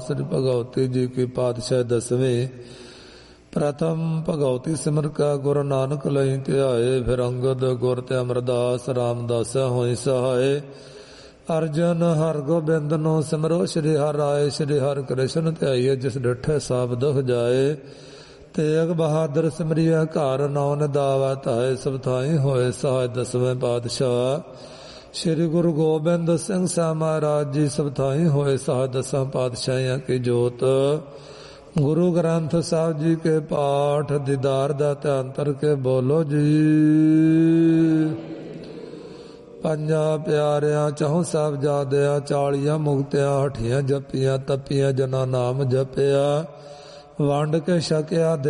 श्री भगवती जी की पातशाह 10वीं। प्रथम भगवती सिमर का गुरु नानक लई ध्याए, फिर अंगद गुर ते अमरदास रामदास होई सहाय। अर्जन हर गोबिंद नो सिमरो, श्री हर राय श्री हर कृष्ण ध्याइए, जिस डिठे सब दुख जाए। तेग बहादुर सिमरिया घर, नौन दावा धाए, सब थाई होए सहाय। 10वें पातशाह श्री गुरु गोबिंद सिंह साह महाराज जी, सब थाई होए सहाय। 10 पातशाहियां की जोत। गुरु ग्रंथ साहब जी के पाठ, दीदार दा ध्यान करके बोलो जी। ਪੰਜਾਂ ਪਿਆਰਿਆਂ ਚਹੁੰ ਸਾਹਿਬਜ਼ਾਦਿਆਂ, 40 ਮੁਕਤਿਆਂ ਹਠੀਆਂ ਜਪੀਆਂ ਤਪੀਆਂ, ਜਨਾ ਨਾਮ ਜਪਿਆ, ਵੰਡ ਕੇ ਛਕਿਆ